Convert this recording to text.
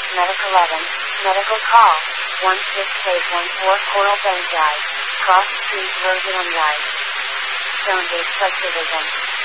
Medic 11, medical call, 16814 Coral Benzide, cross street Rosamundite. Stone Gate Subdivision.